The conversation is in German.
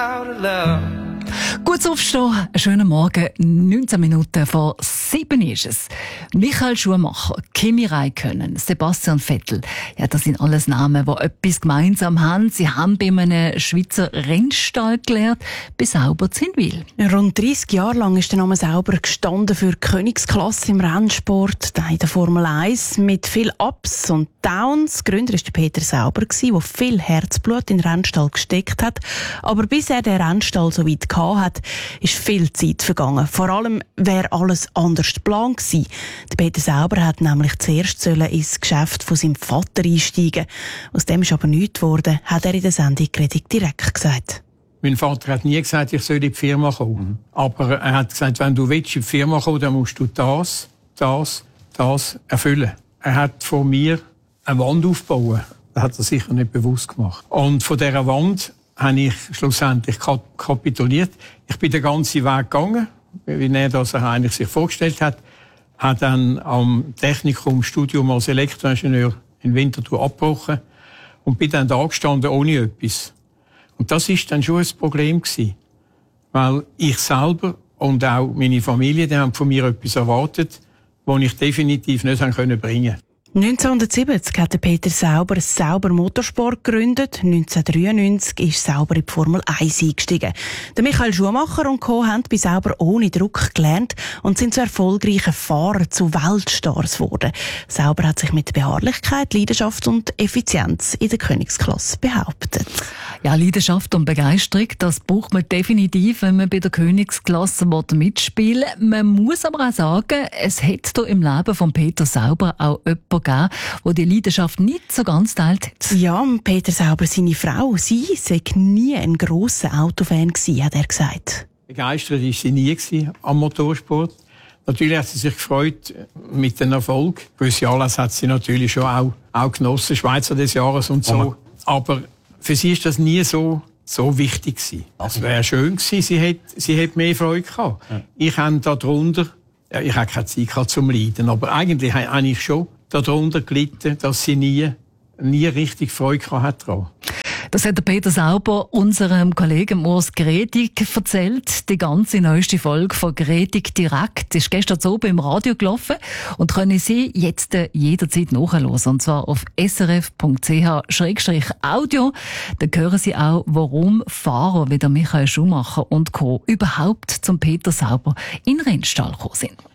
Gut aufstehen, einen schönen Morgen, 19 Minuten vor 7 ist es. Michael Schumacher, Kimi Räikkönen, Sebastian Vettel. Ja, das sind alles Namen, die etwas gemeinsam haben. Sie haben bei einem Schweizer Rennstall gelernt, bei Sauber Zinwil. Rund 30 Jahre lang ist der Name Sauber gestanden für Königsklasse im Rennsport, in der Formel 1, mit viel Ups und Downs. Gründer war Peter Sauber, der viel Herzblut in den Rennstall gesteckt hat. Aber bis er den Rennstall so weit hatte, ist viel Zeit vergangen. Vor allem wäre alles anders geplant gewesen. Der Peter Sauber hat nämlich zuerst ins Geschäft von seinem Vater einsteigen. Aus dem ist aber nichts geworden, hat er in der Sendung direkt gesagt. Mein Vater hat nie gesagt, ich soll in die Firma kommen. Aber er hat gesagt, wenn du willst in die Firma kommen, dann musst du das erfüllen. Er hat von mir eine Wand aufbauen. Das hat er sicher nicht bewusst gemacht. Und von dieser Wand habe ich schlussendlich kapituliert. Ich bin den ganzen Weg gegangen, wie er das eigentlich sich vorgestellt hat. Habe dann am Technikum Studium als Elektroingenieur in Winterthur abgebrochen und bin dann da gestanden ohne etwas. Und das ist dann schon ein Problem gewesen, weil ich selber und auch meine Familie, die haben von mir etwas erwartet, was ich definitiv nicht bringen konnte. 1970 hat Peter Sauber Sauber Motorsport gegründet. 1993 ist Sauber in die Formel 1 eingestiegen. Der Michael Schumacher und Co. haben bei Sauber ohne Druck gelernt und sind zu erfolgreichen Fahrern, zu Weltstars geworden. Sauber hat sich mit Beharrlichkeit, Leidenschaft und Effizienz in der Königsklasse behauptet. Ja, Leidenschaft und Begeisterung, das braucht man definitiv, wenn man bei der Königsklasse mitspielen will. Man muss aber auch sagen, es hat hier im Leben von Peter Sauber auch jemanden gegeben, der die Leidenschaft nicht so ganz teilt hat. Ja, Peter Sauber, seine Frau, sie sei nie ein grosser Autofan gewesen, hat er gesagt. Begeistert war sie nie am Motorsport. Natürlich hat sie sich gefreut mit dem Erfolg. Gewisse Anlässe hat sie natürlich schon auch genossen, Schweizer des Jahres und so. Aber für sie ist das nie so wichtig gewesen. Es wäre schön gewesen, sie hätte mehr Freude gehabt. Ja. Ich habe darunter, ich habe keine Zeit gehabt zum Leiden, aber eigentlich habe ich schon darunter gelitten, dass sie nie richtig Freude gehabt hat daran. Das hat der Peter Sauber unserem Kollegen Urs Gredig erzählt. Die ganze neueste Folge von Gredig direkt ist gestern oben im Radio gelaufen und können Sie jetzt jederzeit nachhören. Und zwar auf srf.ch/audio. Dann hören Sie auch, warum Fahrer wie der Michael Schumacher und Co. überhaupt zum Peter Sauber in den Rennstall gekommen sind.